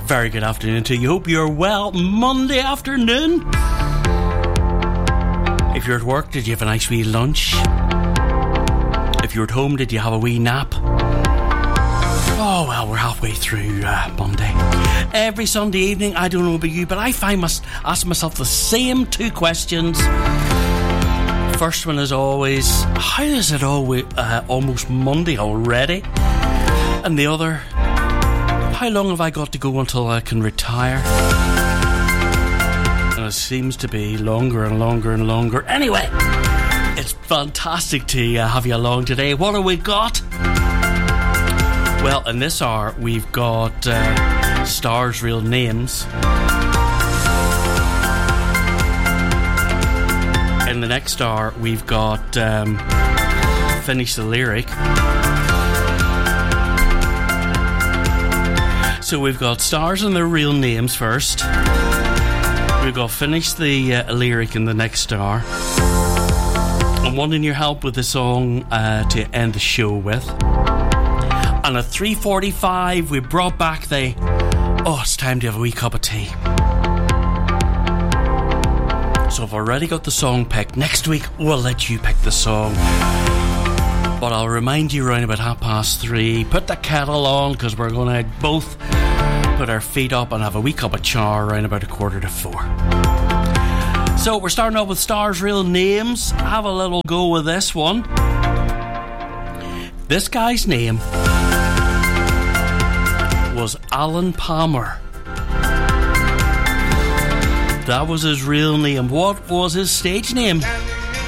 Very good afternoon to you. Hope you're well. Monday afternoon. If you're at work, did you have a nice wee lunch? If you're at home, did you have a wee nap? Oh, well, we're halfway through Monday. Every Sunday evening, I don't know about you, but I ask myself the same two questions. First one is always, how is it almost Monday already? And the other, how long have I got to go until I can retire? And it seems to be longer and longer and longer. Anyway, it's fantastic to have you along today. What have we got? Well, in this hour, we've got stars' real names. In the next hour, we've got Finish the Lyric. So we've got stars and their real names first. We've got Finish the Lyric in the next hour. I'm wanting your help with the song to end the show with. And at 3:45, we brought back it's time to have a wee cup of tea. So I've already got the song picked. Next week, we'll let you pick the song. But I'll remind you around about 3:30. Put the kettle on, because we're going to both put our feet up and have a wee cup of char around about 3:45. So we're starting off with stars' real names. Have a little go with this one. This guy's name was Alan Palmer. That was his real name. What was his stage name?